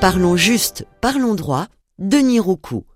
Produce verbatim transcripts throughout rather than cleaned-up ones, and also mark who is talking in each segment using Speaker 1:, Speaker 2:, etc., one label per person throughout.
Speaker 1: Parlons juste, parlons droit, Denis Roucou.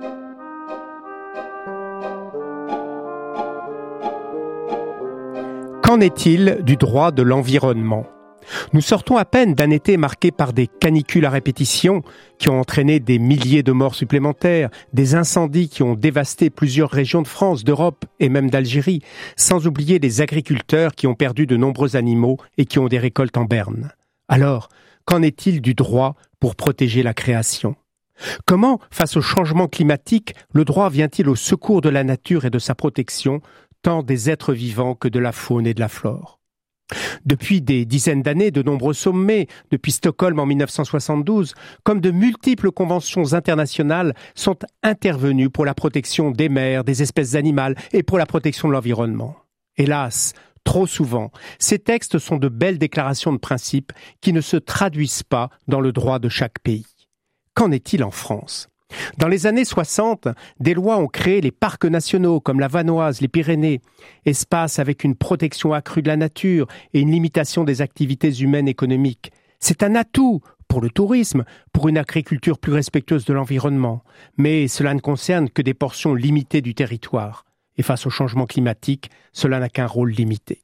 Speaker 2: Qu'en est-il du droit de l'environnement ? Nous sortons à peine d'un été marqué par des canicules à répétition qui ont entraîné des milliers de morts supplémentaires, des incendies qui ont dévasté plusieurs régions de France, d'Europe et même d'Algérie, sans oublier les agriculteurs qui ont perdu de nombreux animaux et qui ont des récoltes en berne. Alors, qu'en est-il du droit pour protéger la création ? Comment, face au changement climatique, le droit vient-il au secours de la nature et de sa protection, tant des êtres vivants que de la faune et de la flore ? Depuis des dizaines d'années, de nombreux sommets, depuis Stockholm en dix-neuf cent soixante-douze, comme de multiples conventions internationales sont intervenues pour la protection des mers, des espèces animales et pour la protection de l'environnement. Hélas, trop souvent, ces textes sont de belles déclarations de principe qui ne se traduisent pas dans le droit de chaque pays. Qu'en est-il en France ? Dans les années soixante, des lois ont créé les parcs nationaux comme la Vanoise, les Pyrénées, espaces avec une protection accrue de la nature et une limitation des activités humaines économiques. C'est un atout pour le tourisme, pour une agriculture plus respectueuse de l'environnement, mais cela ne concerne que des portions limitées du territoire. Et face au changement climatique, cela n'a qu'un rôle limité.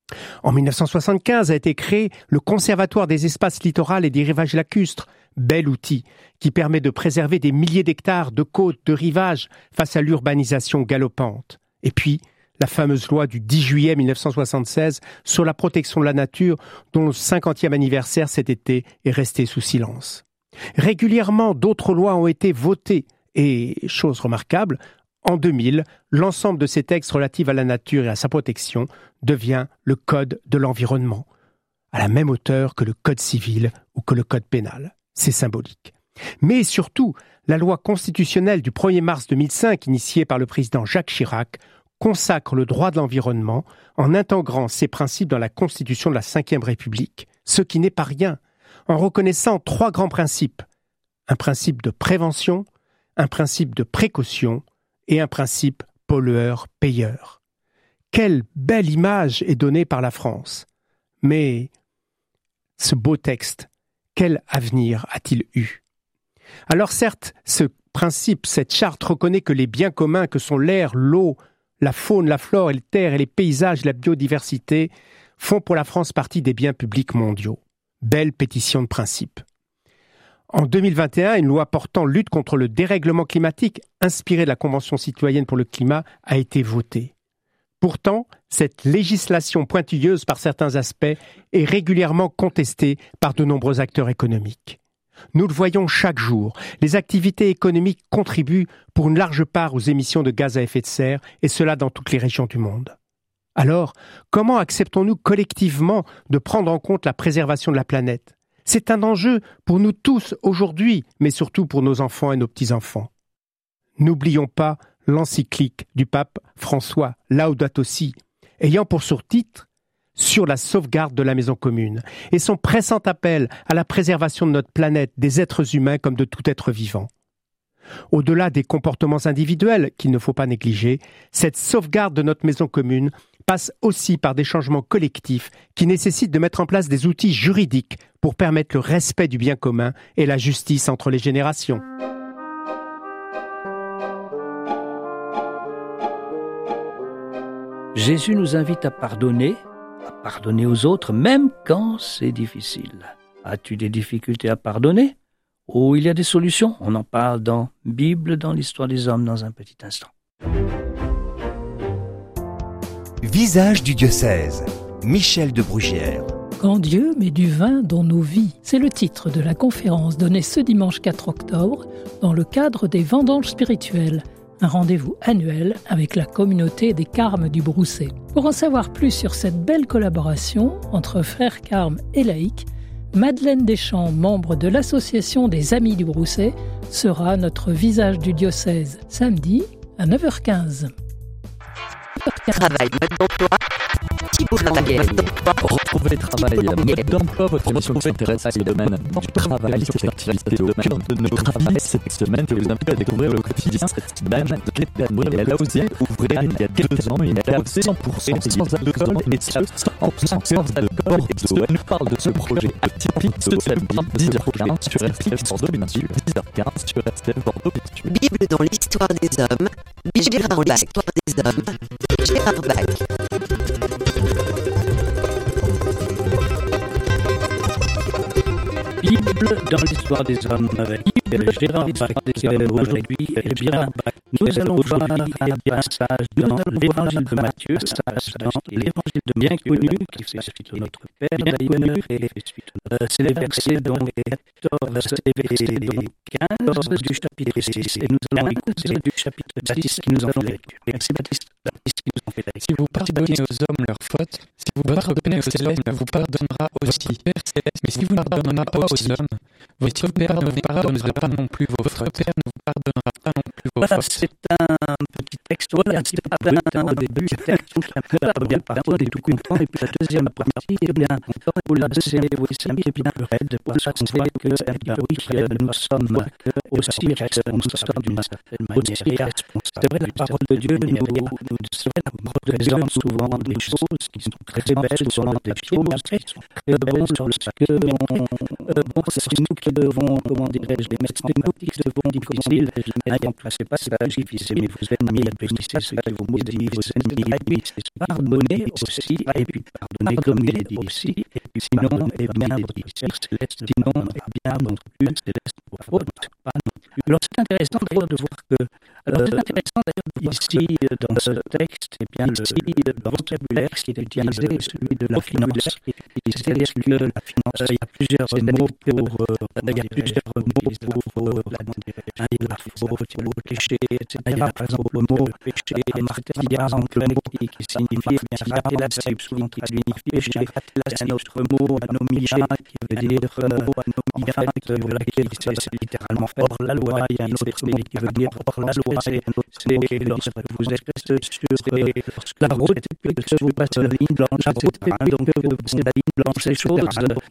Speaker 2: En dix-neuf cent soixante-quinze a été créé le Conservatoire des espaces littoraux et des rivages lacustres, bel outil qui permet de préserver des milliers d'hectares de côtes, de rivages face à l'urbanisation galopante. Et puis, la fameuse loi du dix juillet dix-neuf cent soixante-seize sur la protection de la nature, dont le cinquantième anniversaire cet été est resté sous silence. Régulièrement, d'autres lois ont été votées et, chose remarquable, en deux mille, l'ensemble de ces textes relatifs à la nature et à sa protection devient le Code de l'environnement, à la même hauteur que le Code civil ou que le Code pénal. C'est symbolique. Mais surtout, la loi constitutionnelle du premier mars deux mille cinq, initiée par le président Jacques Chirac, consacre le droit de l'environnement en intégrant ces principes dans la Constitution de la cinquième République, ce qui n'est pas rien, en reconnaissant trois grands principes. Un principe de prévention, un principe de précaution et un principe pollueur-payeur. Quelle belle image est donnée par la France. Mais ce beau texte, quel avenir a-t-il eu ? Alors certes, ce principe, cette charte reconnaît que les biens communs que sont l'air, l'eau, la faune, la flore et les terres et les paysages, la biodiversité, font pour la France partie des biens publics mondiaux. Belle pétition de principe. En deux mille vingt et un, une loi portant lutte contre le dérèglement climatique, inspirée de la Convention citoyenne pour le climat, a été votée. Pourtant, cette législation pointilleuse par certains aspects est régulièrement contestée par de nombreux acteurs économiques. Nous le voyons chaque jour, les activités économiques contribuent pour une large part aux émissions de gaz à effet de serre, et cela dans toutes les régions du monde. Alors, comment acceptons-nous collectivement de prendre en compte la préservation de la planète ? C'est un enjeu pour nous tous aujourd'hui, mais surtout pour nos enfants et nos petits-enfants. N'oublions pas l'encyclique du pape François, Laudato Si, ayant pour sous-titre « Sur la sauvegarde de la maison commune » et son pressant appel à la préservation de notre planète, des êtres humains comme de tout être vivant. Au-delà des comportements individuels qu'il ne faut pas négliger, cette sauvegarde de notre maison commune passe aussi par des changements collectifs qui nécessitent de mettre en place des outils juridiques pour permettre le respect du bien commun et la justice entre les générations.
Speaker 3: Jésus nous invite à pardonner, à pardonner aux autres, même quand c'est difficile. As-tu des difficultés à pardonner ? Oh, il y a des solutions. On en parle dans Bible, dans l'histoire des hommes, dans un petit instant.
Speaker 4: Visage du diocèse, Michel de Brugière.
Speaker 5: Quand Dieu met du vin dans nos vies, c'est le titre de la conférence donnée ce dimanche quatre octobre dans le cadre des Vendanges spirituelles, un rendez-vous annuel avec la communauté des Carmes du Brousset. Pour en savoir plus sur cette belle collaboration entre frères Carmes et laïcs, Madeleine Deschamps, membre de l'association des Amis du Brousset, sera notre visage du diocèse samedi à neuf heures quinze.
Speaker 1: Travail, mode d'emploi, type pour la guerre.
Speaker 6: Retrouver le travail, mode d'emploi, votre émission s'intéresse à ce domaine du travail, cette activité au cœur de notre travail. Cette semaine, je vous invite à découvrir le quotidien cette semaine de Clément. Elle a osé ouvrir il y a quelques ans une cave cent pour cent sans alcool et cent pour cent sans alcool. Elle nous parle de ce projet typique ce samedi dix heures quinze sur R T F Bordeaux, bien sûr, dix heures quinze sur R T F Bordeaux, bien sûr.
Speaker 1: Bible dans l'histoire des hommes, Bible dans l'histoire des hommes, Gérard Bach.
Speaker 3: Bible dans l'histoire des hommes avec Gérard Bach. Aujourd'hui, eh bien, nous allons voir un passage dans l'évangile de Matthieu, un passage dans l'évangile de bien connu qui fait suite au Notre Père d'ailleurs, et euh, c'est les versets donc quatorze et donc quinze du chapitre six. Et nous allons écouter du chapitre six qui nous en fait lecture. Merci Baptiste. Qui nous en fait lecture.
Speaker 7: Si vous pardonnez aux hommes leurs fautes, si vous pardonnez aux hommes, il vous pardonnera aussi. Mais si vous ne pardonnez pas aux hommes, votre Père ne vous pardonnera pas non plus vos fautes. Votre Père ne vous pardonnera pas non plus vos
Speaker 3: voilà,
Speaker 7: fautes.
Speaker 3: C'est un petit texte, voilà, c'était pas brut au début, c'est un texte qui a la première partie, on est tout content, et puis la deuxième partie, eh bien, vous la deuxième, oui, c'est un petit peu plus raide, pour ça qu'on voit que, eh bien, oui, nous sommes aussi responsables d'une certaine manière. C'est vrai, la parole de Dieu nous, nous présente souvent des choses qui sont très belles, souvent des choses qui sont très belles, lorsque on, euh, bon, c'est nous qui devons, comment dirais-je, les mettre en pratique, c'est devons difficile, et en place, c'est pas, c'est pas difficile, mais vos ennemis, bénissez ceux qui vous maudissent, vos ennemis, et puis, pardonnez aussi, et puis, pardonnez comme il est dit ici, et puis, sinon, eh bien, votre Père céleste, sinon, eh bien, notre Père céleste, pour faute, pas non plus. Alors, c'est intéressant d'ailleurs de voir que, alors, c'est intéressant d'ailleurs ici, dans ce texte, eh bien, ici, le vocabulaire qui est utilisé est celui de la finance, qui est utilisé, celui de la finance. Il y a plusieurs mots pour, il y a plusieurs mots pour, la, la faute, le péché, et cetera. Il y a par exemple le mot péché, martyria en grec, qui signifie bien rater la cible, souvent qui signifie péché. Il y a un autre mot, anomia, qui veut dire anomia, voilà, c'est littéralement hors la loi. Il y a un autre mot qui veut dire hors la loi, c'est lorsque vous êtes sur la route, et puis que vous passez la ligne blanche, et cetera. Donc, vous passez la ligne blanche, ces choses,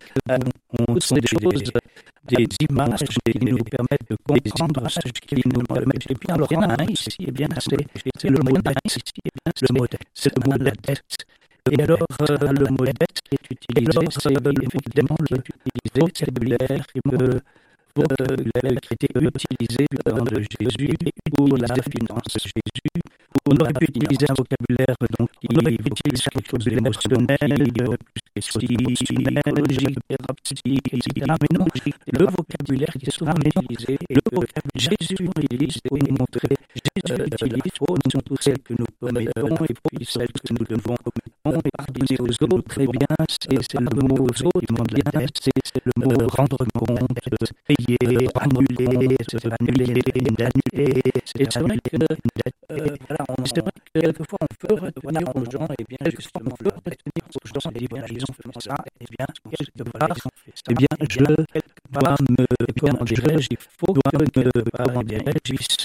Speaker 3: on sont des choses, des images qui nous permettent de comprendre ce qui nous permettent. Et puis, alors, il y en a un ici, et bien, c'est le mot dette, ici, le mot dette, c'est le mot de la dette. Et alors, euh, le mot dette qui est utilisé, c'est évidemment le vocabulaire que vocabulaire qui était utilisé dans le Jésus pour la finance de Jésus. On aurait pu utiliser un vocabulaire donc, qui utilise quelque chose d'émotionnel, plus psychologique, thérapeutique, et cetera. Mais non, le vocabulaire qui est souvent utilisé, le vocabulaire Jésus utilise pour nous montrer, Jésus utilise pour nous tous celles que nous commettons et puis celles que nous devons commettre et pardonner aux autres. Très bien, c'est le mot aux autres, du monde de la dette, c'est le mot rendre compte, payer, annuler, annuler, annuler. C'est vrai que, euh, voilà, on, c'est vrai que quelquefois on peut retenir aux gens, et bien justement on peut retenir aux gens, et bien ils ont fait ça, et bien quelque part, et bien je dois me, comment dirais-je, il faut que, comment dirais-je, puisse,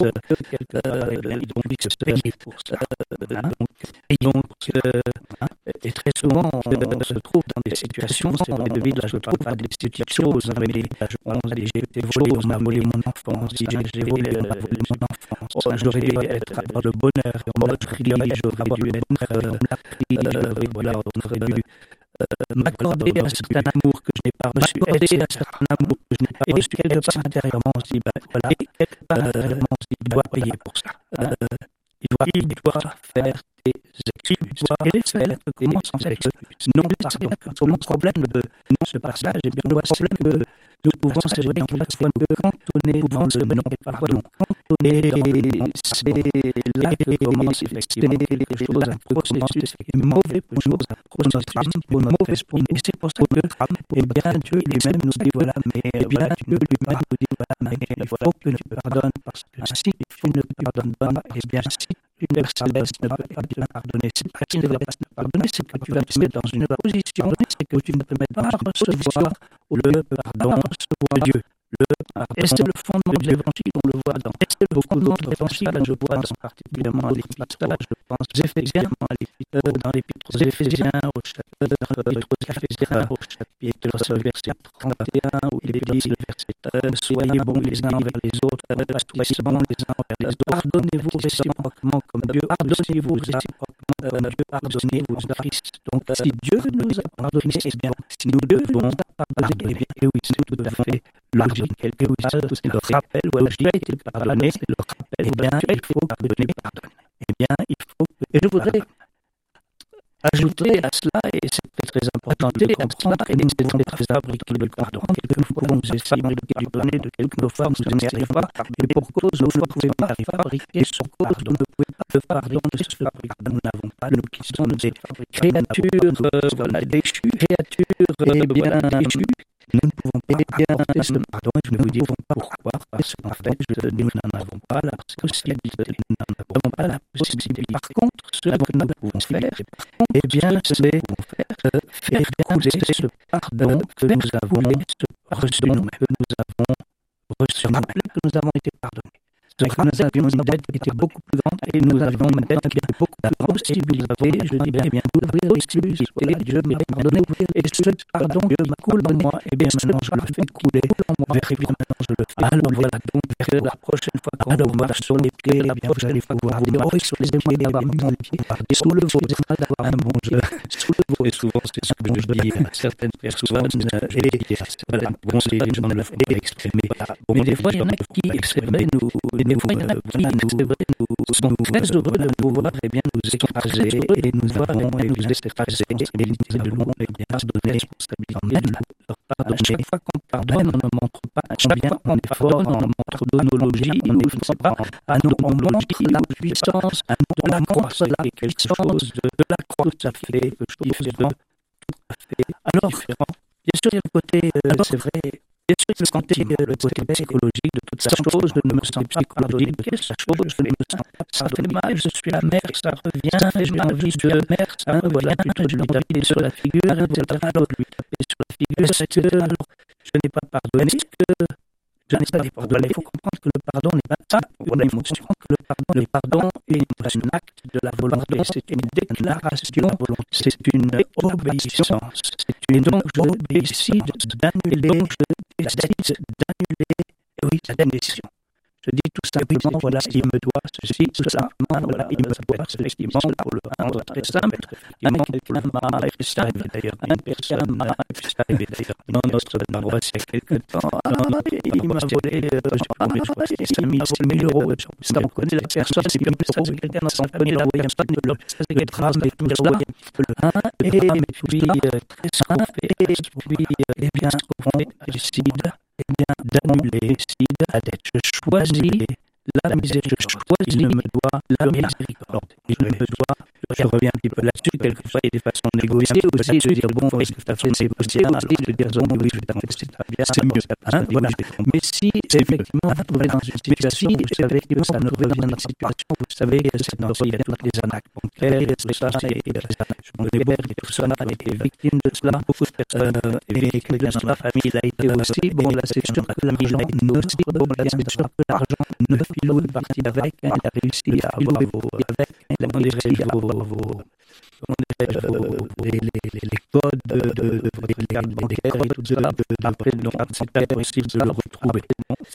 Speaker 3: donc puisse payer pour ça, et donc, et très souvent on se trouve dans des situations, c'est dans les vies, là je ne parle pas des petites choses, mais je pense, j'ai été volé, on m'a volé mon enfance, si j'ai volé, on m'a volé mon enfance, j'aurais dû être avoir le bonheur, on m'a pris, j'aurais dû être, on m'a pris, voilà, on aurait dû m'accorder un certain amour que je n'ai pas reçu, aider un certain amour que je n'ai pas reçu, quelque part intérieurement, on se dit, ben voilà, et quelque part intérieurement, on se dit, il doit payer pour ça. Il doit, il doit faire des excuses. Il doit faire comment s'en fait non, pardon, pour mon problème de ce passage, et bien, le problème que nous pouvons, c'est vrai, en fait, nous cantonner devant ce nom et pardon. Et c'est là que commence effectivement quelque chose, un processus qui est mauvais pour nous, un processus pour mauvais pour nous. Et c'est pour ça que, eh bien, Dieu lui-même nous dit, voilà, mais eh bien, Dieu lui-même nous dit, voilà, mais il faut que tu pardonnes, parce que si tu ne pardonnes pas, eh bien, si une personne ne peut pas bien pardonner, si une personne ne peut pas pardonner, c'est que tu vas te mettre dans une position, c'est que tu ne te mets pas à recevoir le pardon, recevoir Dieu. Et c'est le fondement de l'évangile, on le voit dans beaucoup d'autres évangiles, je pense particulièrement à l'épître, je pense aux Éphésiens, dans l'épître aux Éphésiens, au chapitre au chapitre verset trente et un, où il est dit, soyez bons les uns envers les autres, soyez bons les uns envers les autres, pardonnez-vous réciproquement comme Dieu, pardonnez-vous réciproquement comme Dieu, pardonnez-vous à Christ. Donc si Dieu nous a pardonné, eh bien, si nous devons pardonner, eh bien, et oui, c'est tout à fait logique. Quelque chose, c'est le rappel, voilà, j'ai été pardonné, c'est le rappel, eh bien, il faut pardonner, pardonner. Eh bien, il faut, et je voudrais ajouter à cela, et c'est très, très important de le comprendre, et nous devons très fabriquer le pardon. Quelquefois, nous essayons de pardonner de quelque forme, nous n'y arrivons pas, et pour cause, nous ne pouvons pas fabriquer ce pardon, nous ne pouvons pas le pardon de ce pardon. Nous n'avons pas, nous qui sommes des créatures, voilà, déchues, créatures, eh bien, déchues. Nous ne pouvons pas apporter ce pardon, et je ne vous dis pas pourquoi, parce qu'en fait, nous n'en avons pas la possibilité, nous n'en avons pas la possibilité. Par contre, ce que nous pouvons faire, eh bien, c'est euh, faire couler ce pardon que nous avons reçu nous-mêmes, que nous avons reçu nous-mêmes, que nous avons été pardonnés. C'est que nous avions une dette qui était beaucoup plus grande et nous avions une dette qui était beaucoup plus grande. Possibilité, je dis bien, bien d'ouvrir l'excuse, et Dieu m'a pardonné, et ce pardon qui coule en moi, et bien maintenant je le fais couler vers lui, maintenant je le fais. Alors voilà, donc la prochaine fois qu'on vous marche sur les pieds, eh bien vous allez pouvoir dire, oh, excusez-moi d'avoir mis mon pied sous le vôtre, d'avoir un bon jeu, sous le vôtre. Et souvent, c'est ce que je dis à certaines personnes, et voilà, bon, c'est une journée de la fête exprimée. Mais des fois, il y en a qui expriment nous, des fois, il y en a qui, c'est vrai, nous sommes très heureux de nous voir, eh bien, nous écraser, et nous avons, et nous écraser, responsabilité de nous, et bien, se donner responsabilité de leur pardon. Chaque fois qu'on pardonne, on ne montre pas combien on est fort, on montre de nos logies, on ne montre pas à nos montre la puissance, à nous de la croix, cela est quelque chose de, de la croix, ça fait quelque chose de tout à fait alors différent. Bien sûr, il y a le côté, euh, c'est vrai, bien sûr, le côté, le côté psychologique de toute sa chose, je ne me sens pas pardonné de toute sa chose, je ne me sens pas, ça fait mal, je suis la mère, ça revient, j'ai envie de mère, ça me voilà, je lui taper sur la figure, et cetera, l'autre lui taper sur la figure, c'est que, alors, je n'ai pas pardonné, que je n'ai pas pardonné. Il faut comprendre que le pardon n'est pas ça pour l'émotion, que le pardon, le pardon est un acte de la volonté, c'est une déclaration, c'est une obéissance, c'est une donc j'obéis d'annuler, je décide d'annuler, et oui, la démission. Je dis tout simplement, voilà, il me doit ceci, cela, voilà, il me doit ceci, pour le rendre très simple, il manque quelqu'un m'a arrivé d'ailleurs, une personne m'a arrivé d'ailleurs, dans notre paroisse il y a quelque temps, il m'a volé, je sais cinq mille euros, ça on connaît la personne, c'est comme ça, c'est quelqu'un dans son famille, là, il y a pas de l'eau, c'est des traces, des tout cela, et puis, très scoffé, et puis, eh bien, scoffé, décide, eh bien, d'annuler, décide à dette. Je choisis la miséricorde. Je choisis, il me doit la miséricorde. Il me doit, je reviens un petit peu là-dessus, quelquefois il y a des façons de négocier aussi, de dire, bon, est-ce que ta façon c'est possible, de dire, bon, oui, je vais t'en c'est pas bien, c'est mieux, hein, voilà. Mais si, effectivement, vous êtes dans une situation, si effectivement, ça ne revient dans une situation, vous savez, c'est dans il y a toutes les arnaques bancaires, et tout ça, et les arnaques monétaires, et tout ça, on a été victime de cela, beaucoup de personnes, et quelqu'un dans la famille l'a été aussi, bon, là, c'est sûr que l'argent, nous aussi, bon, là, c'est sûr que l'argent ne file une partie avec, il a réussi à avoir vos, avec, il a réussi à avoir vos, les, les, les codes de, de, de, de les cartes bancaires et tout ça, après, donc, c'est pas possible de le retrouver.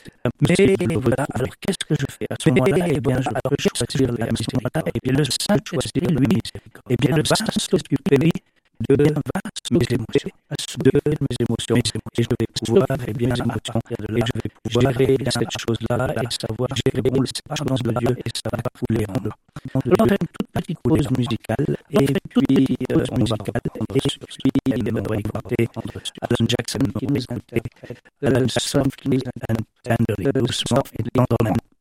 Speaker 3: Mais voilà, alors qu'est-ce que je fais à ce moment-là? Eh bien, je peux choisir la miséricorde, et bien le saint choisir lui, et bien le saint s'occuper de mes émotions, de mes émotions, et je vais pouvoir, eh bien, et je vais pouvoir gérer cette chose-là, et savoir gérer bon, le pardon de Dieu, et ça va couler en nous. On fait une toute petite pause musicale, et puis, euh, musicale, et puis, il va écouter Alan Jackson, qui nous écoutait, Alan Softly and Tenderly, doucement et lentement.